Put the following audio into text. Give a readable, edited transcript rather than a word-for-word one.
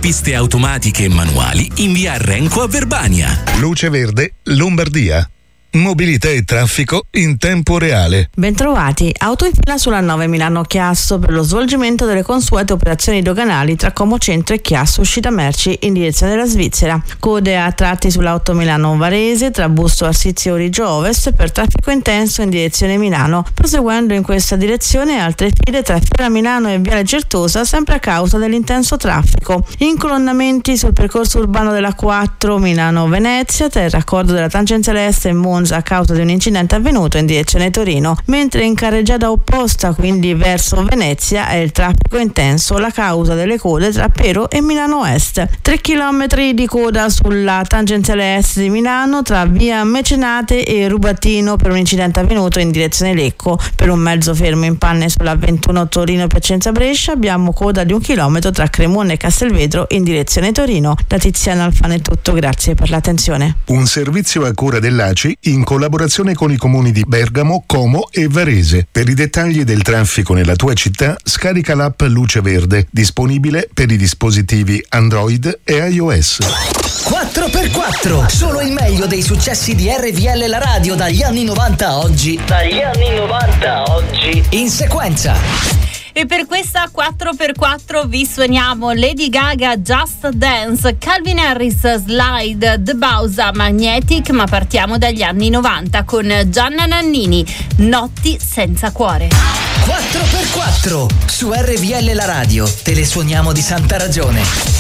piste automatiche e manuali in via Renco a Verbania. Luce Verde, Lombardia. Mobilità e traffico in tempo reale. Bentrovati. Auto in fila sulla 9 Milano-Chiasso per lo svolgimento delle consuete operazioni doganali tra Como Centro e Chiasso uscita merci in direzione della Svizzera. Code a tratti sulla 8 Milano-Varese tra Busto Arsizio Origio Ovest per traffico intenso in direzione Milano. Proseguendo in questa direzione altre file tra Fiera Milano e Viale Certosa sempre a causa dell'intenso traffico. Incolonnamenti sul percorso urbano della 4 Milano-Venezia tra il raccordo della tangenziale est e Monza a causa di un incidente avvenuto in direzione Torino, mentre in carreggiata opposta, quindi verso Venezia, è il traffico intenso la causa delle code tra Pero e Milano Est. 3 km di coda sulla tangenziale est di Milano tra via Mecenate e Rubattino per un incidente avvenuto in direzione Lecco. Per un mezzo fermo in panne sulla 21 Torino-Piacenza Brescia abbiamo coda di 1 chilometro tra Cremona e Castelvetro in direzione Torino. Da Tiziana Alfano è tutto, grazie per l'attenzione. Un servizio a cura dell'ACI in collaborazione con i comuni di Bergamo, Como e Varese. Per i dettagli del traffico nella tua città, scarica l'app Luce Verde, disponibile per i dispositivi Android e iOS. 4x4, solo il meglio dei successi di RVL la radio dagli anni 90 a oggi. In sequenza. E per questa 4x4 vi suoniamo Lady Gaga, Just Dance, Calvin Harris, Slide, The Bausa, Magnetic, ma partiamo dagli anni 90 con Gianna Nannini, Notti senza cuore. 4x4 su RVL la radio, te le suoniamo di santa ragione.